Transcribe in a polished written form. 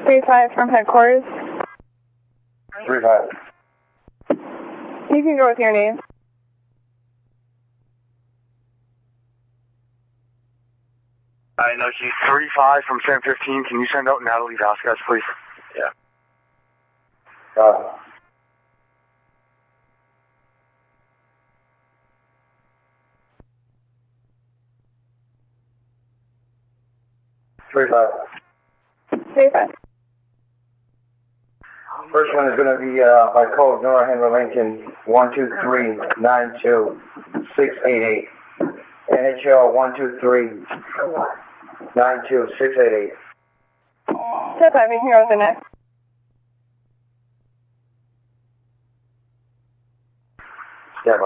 3-5 from headquarters. 3-5. You can go with your name. I know she's 3-5 from 1015. Can you send out Natalie Vasquez, please? Yeah. 3-5. 3-5. First one is going to be by code Nora Henry Lincoln 123-92688. NHL 123-92688. 10-5, you can go with the next.